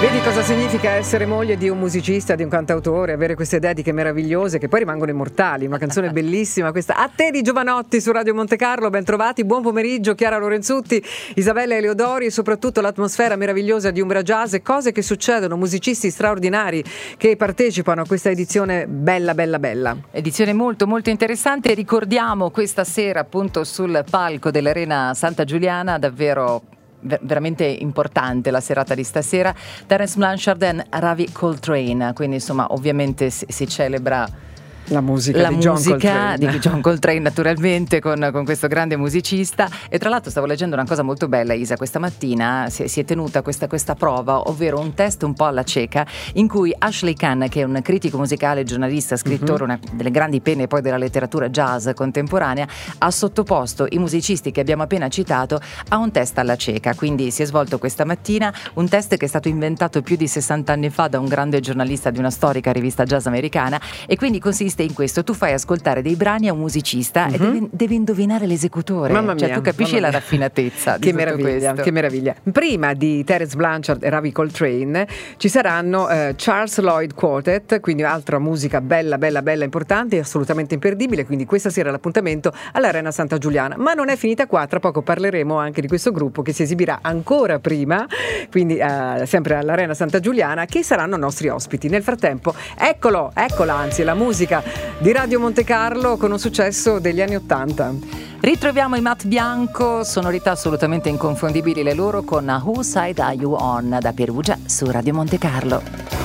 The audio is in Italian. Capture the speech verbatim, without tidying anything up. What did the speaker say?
Vedi cosa significa essere moglie di un musicista, di un cantautore, avere queste dediche meravigliose che poi rimangono immortali. Una canzone bellissima questa. A te di Giovanotti su Radio Monte Carlo, ben trovati, buon pomeriggio Chiara Lorenzutti, Isabella Eleodori e soprattutto l'atmosfera meravigliosa di Umbra Jazz e cose che succedono, musicisti straordinari che partecipano a questa edizione bella bella bella. Edizione molto molto interessante. Ricordiamo questa sera appunto sul palco dell'Arena Santa Giuliana, davvero veramente importante la serata di stasera, Terence Blanchard e Ravi Coltrane, quindi insomma ovviamente si, si celebra la musica, la di, John musica di John Coltrane naturalmente con, con questo grande musicista. E tra l'altro stavo leggendo una cosa molto bella, Isa, questa mattina si, si è tenuta questa, questa prova, ovvero un test un po' alla cieca in cui Ashley Kahn, che è un critico musicale, giornalista, scrittore, mm-hmm. una delle grandi penne poi della letteratura jazz contemporanea, ha sottoposto i musicisti che abbiamo appena citato a un test alla cieca. Quindi si è svolto questa mattina un test che è stato inventato più di sessanta anni fa da un grande giornalista di una storica rivista jazz americana, e quindi consiste in questo: tu fai ascoltare dei brani a un musicista mm-hmm. e devi, devi indovinare l'esecutore. Mamma mia, cioè tu capisci la raffinatezza di che tutto meraviglia, questo. Che meraviglia. Prima di Terence Blanchard e Ravi Coltrane ci saranno eh, Charles Lloyd Quartet, quindi altra musica bella bella bella importante e assolutamente imperdibile. Quindi questa sera l'appuntamento all'Arena Santa Giuliana, ma non è finita qua, tra poco parleremo anche di questo gruppo che si esibirà ancora prima, quindi eh, sempre all'Arena Santa Giuliana, che saranno nostri ospiti. Nel frattempo eccolo, eccola anzi la musica di Radio Monte Carlo con un successo degli anni Ottanta. Ritroviamo i Matt Bianco, sonorità assolutamente inconfondibili le loro, con Whose Side Are You On da Perugia su Radio Monte Carlo.